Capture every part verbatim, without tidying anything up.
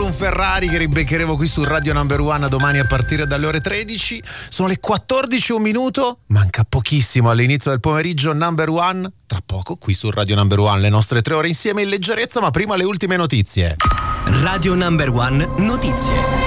un Ferrari che ribeccheremo qui su Radio Number One domani a partire dalle ore tredici. Sono le quattordici e un minuto, manca pochissimo all'inizio del pomeriggio. Number One, tra poco qui su Radio Number One, le nostre tre ore insieme in leggerezza, ma prima le ultime notizie. Radio Number One Notizie.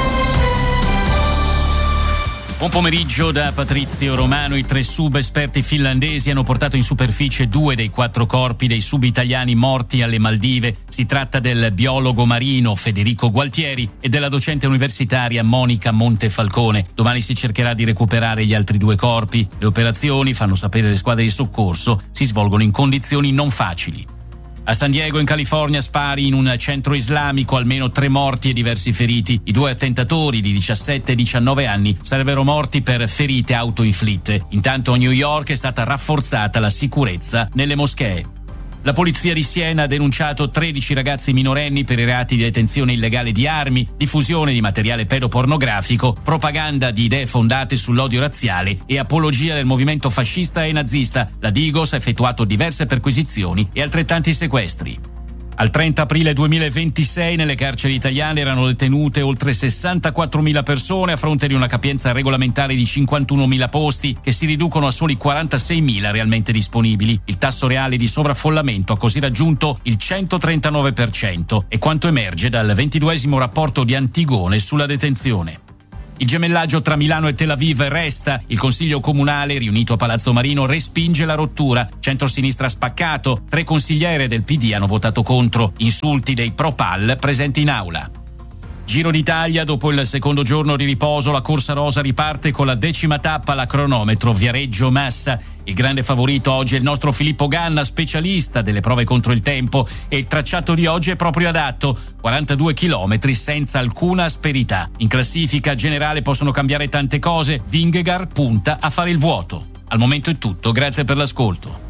Buon pomeriggio da Patrizio Romano. I tre sub-esperti finlandesi hanno portato in superficie due dei quattro corpi dei sub-italiani morti alle Maldive. Si tratta del biologo marino Federico Gualtieri e della docente universitaria Monica Montefalcone. Domani si cercherà di recuperare gli altri due corpi. Le operazioni, fanno sapere le squadre di soccorso, si svolgono in condizioni non facili. A San Diego, in California, spari in un centro islamico, almeno tre morti e diversi feriti. I due attentatori di diciassette e diciannove anni sarebbero morti per ferite autoinflitte. Intanto a New York è stata rafforzata la sicurezza nelle moschee. La polizia di Siena ha denunciato tredici ragazzi minorenni per i reati di detenzione illegale di armi, diffusione di materiale pedopornografico, propaganda di idee fondate sull'odio razziale e apologia del movimento fascista e nazista. La Digos ha effettuato diverse perquisizioni e altrettanti sequestri. Al trenta aprile duemilaventisei nelle carceri italiane erano detenute oltre sessantaquattromila persone a fronte di una capienza regolamentare di cinquantunomila posti che si riducono a soli quarantaseimila realmente disponibili. Il tasso reale di sovraffollamento ha così raggiunto il centotrentanove per cento, è quanto emerge dal ventiduesimo rapporto di Antigone sulla detenzione. Il gemellaggio tra Milano e Tel Aviv resta. Il Consiglio Comunale, riunito a Palazzo Marino, respinge la rottura. Centrosinistra spaccato. Tre consigliere del P D hanno votato contro. Insulti dei pro-Pal presenti in aula. Giro d'Italia, dopo il secondo giorno di riposo, la corsa rosa riparte con la decima tappa alla cronometro Viareggio-Massa. Il grande favorito oggi è il nostro Filippo Ganna, specialista delle prove contro il tempo, e il tracciato di oggi è proprio adatto, quarantadue chilometri senza alcuna asperità. In classifica generale possono cambiare tante cose, Vingegaard punta a fare il vuoto. Al momento è tutto, grazie per l'ascolto.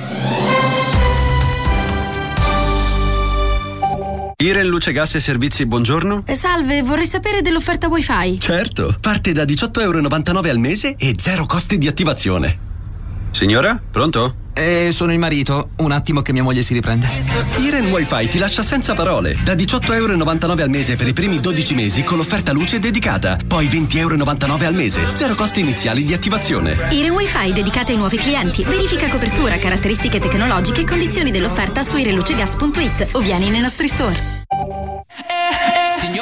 Iren Luce Gas e Servizi, buongiorno. Eh, salve, vorrei sapere dell'offerta wifi. Certo, parte da diciotto virgola novantanove euro al mese e zero costi di attivazione. Signora, pronto? Eh, sono il marito, un attimo che mia moglie si riprende. Iren Wi-Fi ti lascia senza parole. Da diciotto virgola novantanove euro al mese per i primi dodici mesi con l'offerta luce dedicata. Poi venti virgola novantanove euro al mese, zero costi iniziali di attivazione. Iren Wi-Fi dedicata ai nuovi clienti. Verifica copertura, caratteristiche tecnologiche e condizioni dell'offerta su irenlucegas punto it o vieni nei nostri store.